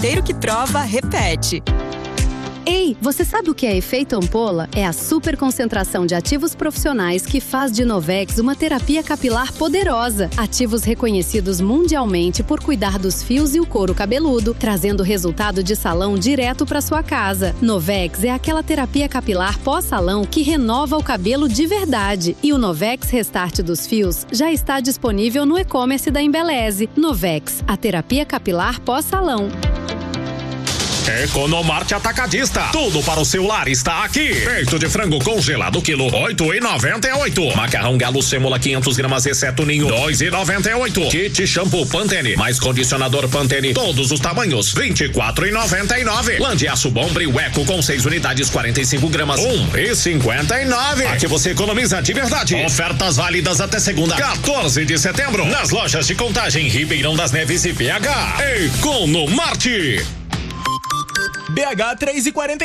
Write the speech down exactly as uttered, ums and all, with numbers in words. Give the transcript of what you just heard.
marqueteiro que prova, repete. Ei, você sabe o que é efeito ampola? É a super concentração de ativos profissionais que faz de Novex uma terapia capilar poderosa. Ativos reconhecidos mundialmente por cuidar dos fios e o couro cabeludo, trazendo resultado de salão direto para sua casa. Novex é aquela terapia capilar pós-salão que renova o cabelo de verdade. E o Novex Restart dos fios já está disponível no e-commerce da Embeleze. Novex, a terapia capilar pós-salão. Economarte Atacadista. Tudo para o seu lar está aqui. Peito de frango congelado quilo oito reais e noventa e oito. Macarrão Galo Sêmola quinhentos gramas exceto ninho dois reais e noventa e oito. Kit shampoo Pantene mais condicionador Pantene todos os tamanhos vinte e quatro reais e noventa e nove. Lã de aço Bombril Eco com seis unidades quarenta e cinco gramas um real e cinquenta e nove. Aqui você economiza de verdade. Ofertas válidas até segunda quatorze de setembro nas lojas de Contagem, Ribeirão das Neves e B H. Economarte. B H três e quarenta